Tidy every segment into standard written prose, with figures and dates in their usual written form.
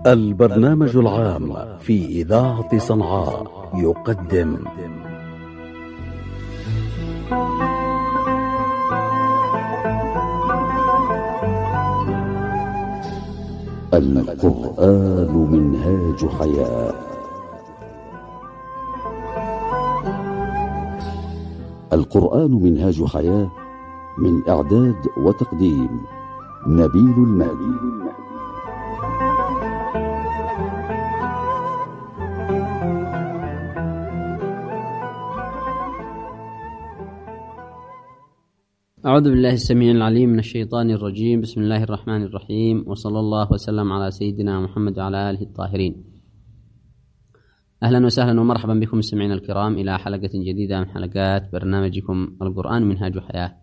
البرنامج العام في إذاعة صنعاء يقدم القرآن منهاج حياة. القرآن منهاج حياة، من إعداد وتقديم نبيل المهدي. أعوذ بالله السميع العليم من الشيطان الرجيم. بسم الله الرحمن الرحيم، وصلى الله وسلم على سيدنا محمد وعلى آله الطاهرين. أهلا وسهلا ومرحبا بكم مستمعينا الكرام إلى حلقة جديدة من حلقات برنامجكم القرآن منهاج حياة.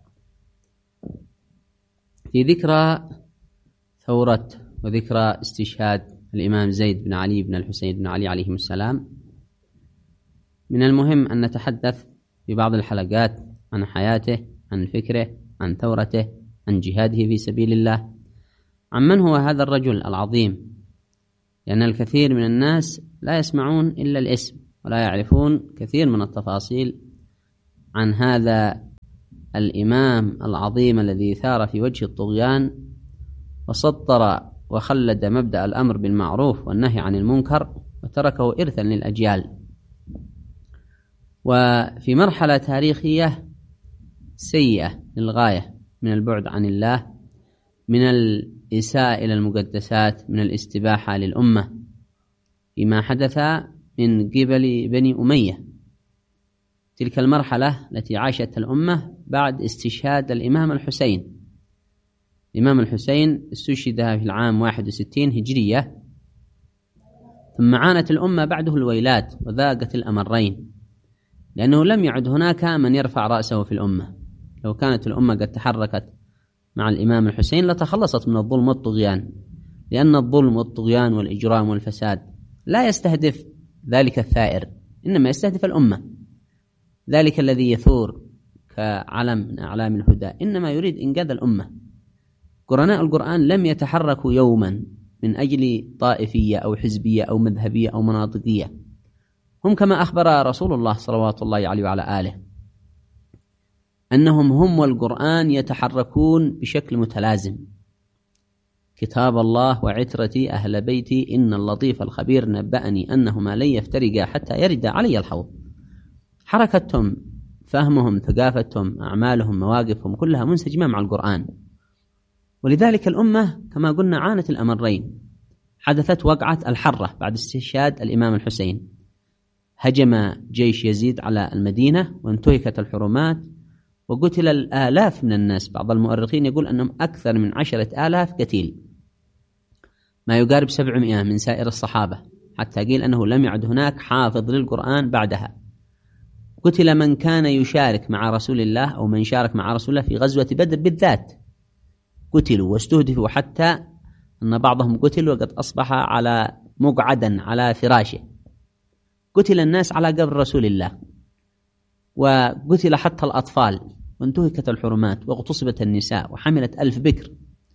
في ذكرى ثورة وذكرى استشهاد الإمام زيد بن علي بن الحسين بن علي عليهم السلام، من المهم أن نتحدث في بعض الحلقات عن حياته، عن فكره، عن ثورته، عن جهاده في سبيل الله، عن من هو هذا الرجل العظيم، لأن الكثير من الناس لا يسمعون إلا الاسم ولا يعرفون كثير من التفاصيل عن هذا الإمام العظيم الذي ثار في وجه الطغيان وسطر وخلد مبدأ الأمر بالمعروف والنهي عن المنكر وتركه إرثا للأجيال. وفي مرحلة تاريخية سيئة للغاية من البعد عن الله، من الإساءة إلى المقدسات، من الاستباحة للأمة فيما حدث من قبل بني أمية. تلك المرحلة التي عاشت الأمة بعد استشهاد الإمام الحسين. الإمام الحسين استشهد في العام 61 هجرية، ثم عانت الأمة بعده الويلات وذاقت الأمرين، لأنه لم يعد هناك من يرفع رأسه في الأمة. لو كانت الأمة قد تحركت مع الإمام الحسين لتخلصت من الظلم والطغيان، لأن الظلم والطغيان والإجرام والفساد لا يستهدف ذلك الثائر، إنما يستهدف الأمة. ذلك الذي يثور كعلم من أعلام الهدى إنما يريد إنقاذ الأمة. قرناء القرآن لم يتحركوا يوما من أجل طائفية أو حزبية أو مذهبية أو مناطقية. هم كما أخبر رسول الله صلوات الله عليه وعلى آله أنهم هم والقرآن يتحركون بشكل متلازم. كتاب الله وعترتي أهل بيتي إن اللطيف الخبير نبأني أنهما لن يفترقا حتى يرد علي الحوض. حركتهم، فهمهم، ثقافتهم، أعمالهم، مواقفهم كلها منسجمة مع القرآن. ولذلك الأمة كما قلنا عانت الأمرين. حدثت وقعة الحرة بعد استشهاد الإمام الحسين، هجم جيش يزيد على المدينة وانتهكت الحرمات وقتل الآلاف من الناس. بعض المؤرخين يقول أنهم أكثر من 10,000 قتيل، ما يقارب 700 من سائر الصحابة، حتى قيل أنه لم يعد هناك حافظ للقرآن بعدها. قتل من كان يشارك مع رسول الله أو من شارك مع رسول الله في غزوة بدر بالذات، قتلوا واستهدفوا، حتى أن بعضهم قتل وقد أصبح على مقعدا على فراشه. قتل الناس على قبر رسول الله، وقتل حتى الأطفال، وانتهكت الحرمات واغتصبت النساء وحملت 1000 بكر،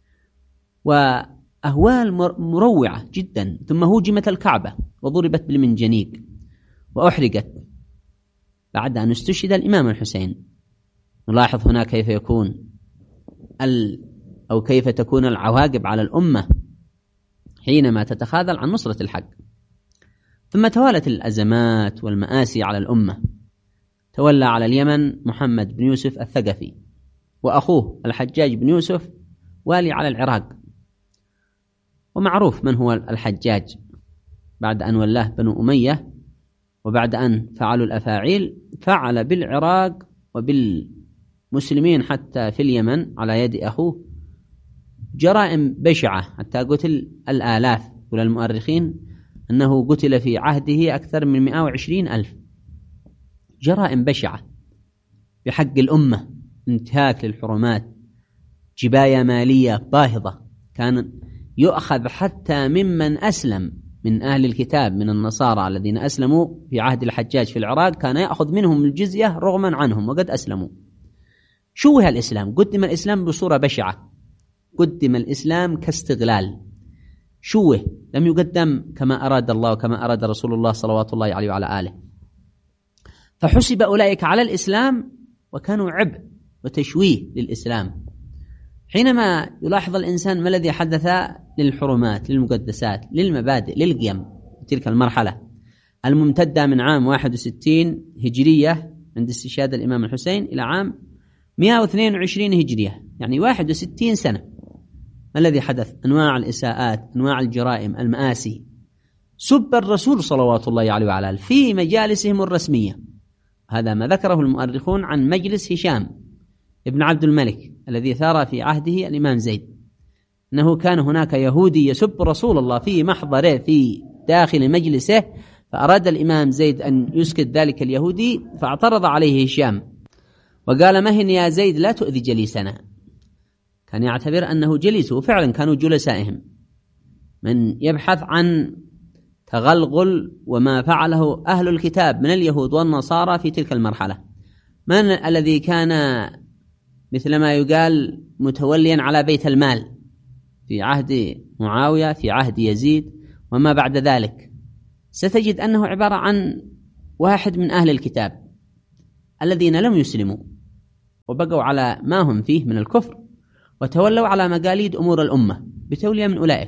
وأهوال مروعة جدا. ثم هوجمت الكعبة وضربت بالمنجنيق وأحرقت بعد أن استشهد الإمام الحسين. نلاحظ هنا كيف يكون أو كيف تكون العواقب على الأمة حينما تتخاذل عن نصرة الحق. ثم توالت الأزمات والمآسي على الأمة. تولى على اليمن محمد بن يوسف الثقفي، وأخوه الحجاج بن يوسف والي على العراق. ومعروف من هو الحجاج بعد أن ولاه بنو أمية، وبعد أن فعلوا الأفاعيل فعل بالعراق وبالمسلمين حتى في اليمن على يد أخوه جرائم بشعة، حتى قتل الآلاف. وللمؤرخين أنه قتل في عهده أكثر من 120,000. جرائم بشعة بحق الأمة، انتهاك للحرمات، جباية مالية باهظة. كان يؤخذ حتى ممن أسلم من أهل الكتاب من النصارى الذين أسلموا في عهد الحجاج في العراق، كان يأخذ منهم الجزية رغما عنهم وقد أسلموا. شوه الإسلام، قدم الإسلام بصورة بشعة، قدم الإسلام كاستغلال. شوه، لم يقدم كما أراد الله وكما أراد رسول الله صلوات الله عليه وعلى آله. فحسب أولئك على الإسلام وكانوا عبء وتشويه للإسلام. حينما يلاحظ الإنسان ما الذي حدث للحرمات، للمقدسات، للمبادئ، للقيم تلك المرحلة الممتدة من عام 61 هجرية عند استشهاد الإمام الحسين إلى عام 122 هجرية، يعني 61 سنة. ما الذي حدث؟ أنواع الإساءات، أنواع الجرائم، المآسي. سب الرسول صلوات الله عليه وعلى آله في مجالسهم الرسمية. هذا ما ذكره المؤرخون عن مجلس هشام ابن عبد الملك الذي ثار في عهده الإمام زيد، أنه كان هناك يهودي يسب رسول الله في محضره في داخل مجلسه، فأراد الإمام زيد أن يسكت ذلك اليهودي، فاعترض عليه هشام وقال: مهن يا زيد لا تؤذي جليسنا. كان يعتبر أنه جليسه، فعلا كانوا جلسائهم. من يبحث عن تغلغل وما فعله أهل الكتاب من اليهود والنصارى في تلك المرحلة، من الذي كان مثل ما يقال متوليا على بيت المال في عهد معاوية، في عهد يزيد وما بعد ذلك، ستجد أنه عبارة عن واحد من أهل الكتاب الذين لم يسلموا وبقوا على ما هم فيه من الكفر، وتولوا على مقاليد أمور الأمة بتولية من أولئك،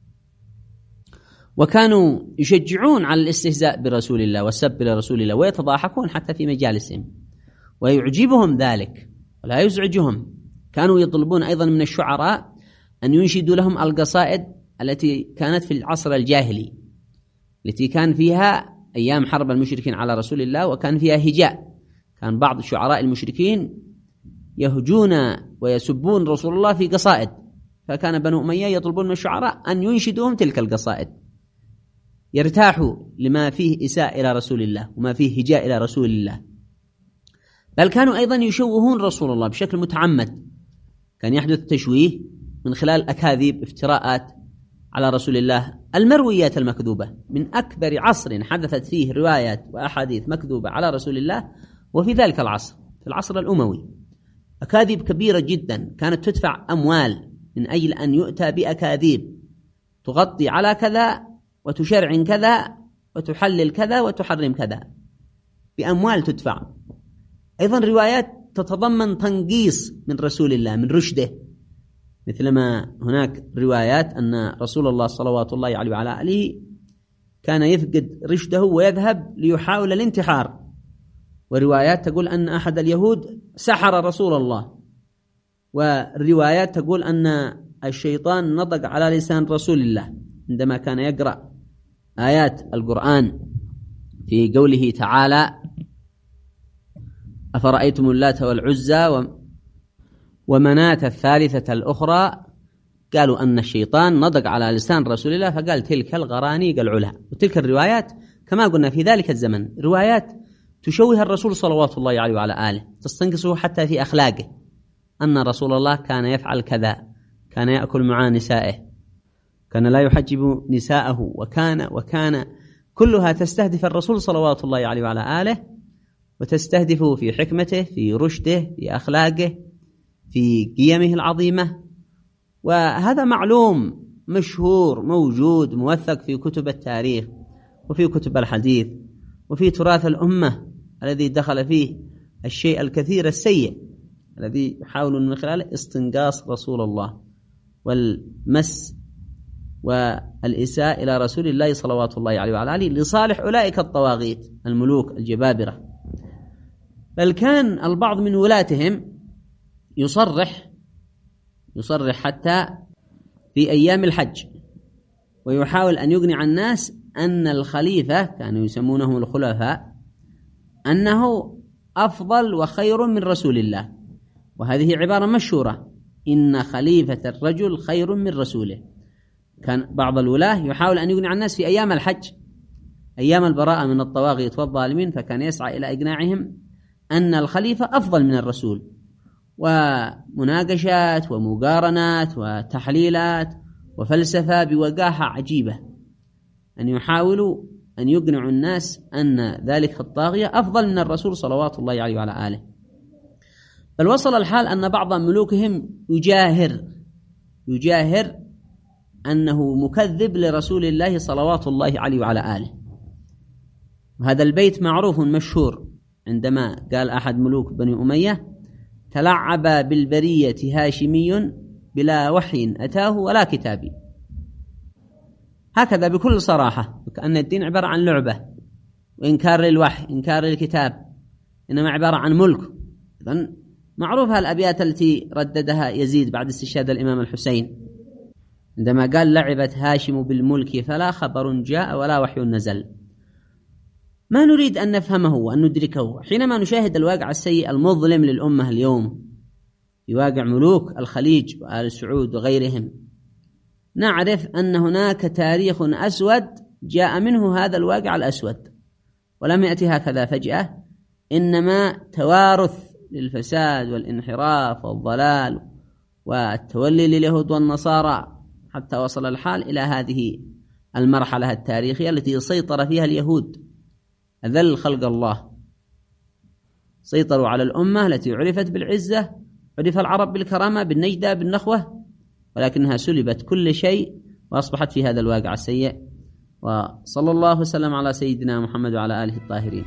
وكانوا يشجعون على الاستهزاء برسول الله والسب لرسول الله، ويتضاحكون حتى في مجالسهم، ويعجبهم ذلك ولا يزعجهم. كانوا يطلبون أيضا من الشعراء أن ينشدوا لهم القصائد التي كانت في العصر الجاهلي، التي كان فيها أيام حرب المشركين على رسول الله، وكان فيها هجاء. كان بعض شعراء المشركين يهجون ويسبون رسول الله في قصائد، فكان بنو أمية يطلبون من الشعراء أن ينشدوهم تلك القصائد، يرتاحوا لما فيه إساءة إلى رسول الله وما فيه هجاء إلى رسول الله. بل كانوا أيضا يشوهون رسول الله بشكل متعمد. كان يحدث تشويه من خلال أكاذيب، افتراءات على رسول الله، المرويات المكذوبة. من أكبر عصر حدثت فيه روايات وأحاديث مكذوبة على رسول الله وفي ذلك العصر، في العصر الأموي، أكاذيب كبيرة جدا، كانت تدفع أموال من أجل أن يؤتى بأكاذيب تغطي على كذا وتشرع كذا وتحلل كذا وتحرم كذا، بأموال تدفع. أيضا روايات تتضمن تنقيص من رسول الله، من رشده، مثلما هناك روايات أن رسول الله صلوات الله عليه وعلى آله كان يفقد رشده ويذهب ليحاول الانتحار، وروايات تقول أن أحد اليهود سحر رسول الله، والروايات تقول أن الشيطان نطق على لسان رسول الله عندما كان يقرأ آيات القرآن في قوله تعالى: أفرأيتم اللات والعزى ومناة الثالثة الأخرى، قالوا أن الشيطان نطق على لسان رسول الله فقال تلك الغرانيق العلا. وتلك الروايات كما قلنا في ذلك الزمن روايات تشوه الرسول صلوات الله عليه وعلى آله، تستنقصه حتى في أخلاقه، أن رسول الله كان يفعل كذا، كان يأكل مع نسائه، كان لا يحجب نساءه، وكان كلها تستهدف الرسول صلوات الله عليه وعلى آله، وتستهدفه في حكمته، في رشده، في أخلاقه، في قيمه العظيمة. وهذا معلوم مشهور موجود موثق في كتب التاريخ وفي كتب الحديث وفي تراث الأمة الذي دخل فيه الشيء الكثير السيء الذي يحاولون من خلاله استنقاص رسول الله والمس والإساءة إلى رسول الله صلوات الله عليه وعلى آله لصالح أولئك الطواغيت الملوك الجبابرة. بل كان البعض من ولاتهم يصرح حتى في أيام الحج ويحاول أن يقنع الناس أن الخليفة، كانوا يسمونهم الخلفاء، أنه أفضل وخير من رسول الله. وهذه عبارة مشهورة: إن خليفة الرجل خير من رسوله. كان بعض الولاة يحاول أن يقنع الناس في أيام الحج، أيام البراءة من الطواغيت والظالمين، فكان يسعى إلى إقناعهم أن الخليفة أفضل من الرسول، ومناقشات ومقارنات وتحليلات وفلسفة بوقاحة عجيبة، أن يحاولوا أن يقنعوا الناس أن ذلك الطاغية أفضل من الرسول صلوات الله عليه وعلى آله. بل وصل الحال أن بعض ملوكهم يجاهر أنه مكذب لرسول الله صلوات الله عليه وعلى آله. وهذا البيت معروف مشهور، عندما قال أحد ملوك بني أمية: تلعب بالبرية هاشمي بلا وحي أتاه ولا كتاب. هكذا بكل صراحة، وكأن الدين عبارة عن لعبة وإنكار للوحي، إنكار للكتاب، إنما عبارة عن ملك. إذن معروفة الأبيات التي رددها يزيد بعد استشهاد الإمام الحسين، عندما قال: لعبت هاشم بالملك فلا خبر جاء ولا وحي نزل. ما نريد أن نفهمه وأن ندركه حينما نشاهد الواقع السيء المظلم للأمة اليوم في واقع ملوك الخليج وآل سعود وغيرهم. نعرف أن هناك تاريخ أسود جاء منه هذا الواقع الأسود، ولم يأتي هكذا فجأة، إنما توارث للفساد والانحراف والضلال والتولي لليهود والنصارى، حتى وصل الحال إلى هذه المرحلة التاريخية التي سيطر فيها اليهود أذل خلق الله. سيطروا على الأمة التي عرفت بالعزة، عرف العرب بالكرامة، بالنجدة، بالنخوة، ولكنها سلبت كل شيء وأصبحت في هذا الواقع السيء. وصلى الله وسلم على سيدنا محمد وعلى آله الطاهرين.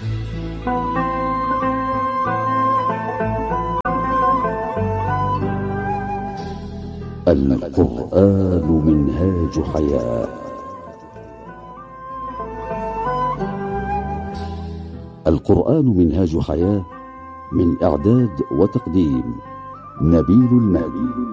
القرآن منهاج حياة. القرآن منهاج حياة، من إعداد وتقديم نبيل المالي.